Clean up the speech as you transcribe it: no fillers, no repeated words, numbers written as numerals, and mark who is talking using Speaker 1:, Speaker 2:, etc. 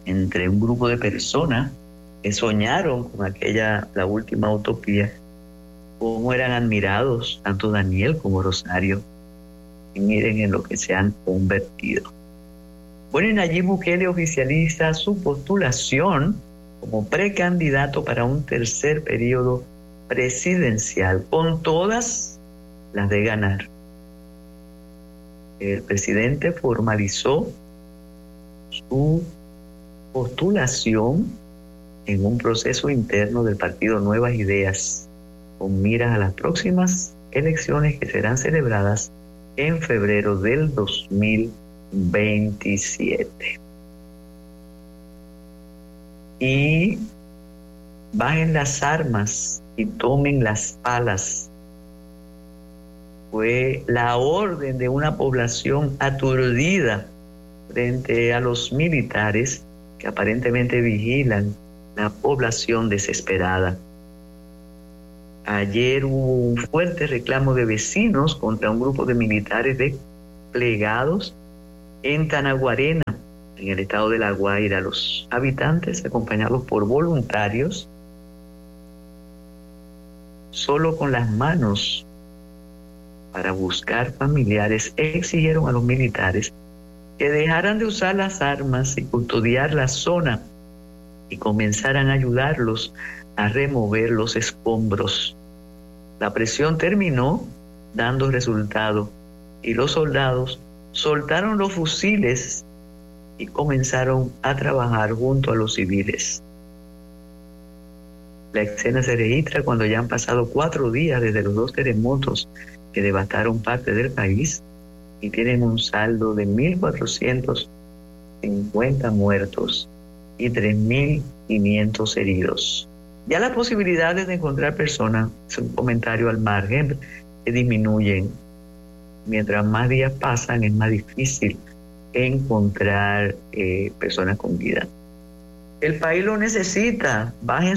Speaker 1: entre un grupo de personas que soñaron con la última utopía, cómo eran admirados tanto Daniel como Rosario, y miren en lo que se han convertido. Bueno, y Nayib Bukele oficializa su postulación como precandidato para un tercer periodo presidencial, con todas las de ganar. El presidente formalizó su postulación en un proceso interno del partido Nuevas Ideas, con miras a las próximas elecciones que serán celebradas en febrero del 2027. Y bajen las armas y tomen las palas. Fue la orden de una población aturdida frente a los militares que aparentemente vigilan la población desesperada. Ayer hubo un fuerte reclamo de vecinos contra un grupo de militares desplegados en Tanaguarena, en el estado de La Guaira. Los habitantes, acompañados por voluntarios, solo con las manos para buscar familiares, exigieron a los militares que dejaran de usar las armas y custodiar la zona y comenzaran a ayudarlos a remover los escombros. La presión terminó dando resultado y los soldados soltaron los fusiles y comenzaron a trabajar junto a los civiles. La escena se registra cuando ya han pasado 4 días desde los 2 terremotos que devastaron parte del país y tienen un saldo de 1.450 muertos y 3.500 heridos. Ya las posibilidades de encontrar personas, es un comentario al margen, que disminuyen. Mientras más días pasan, es más difícil encontrar personas con vida. El país lo necesita. Bajen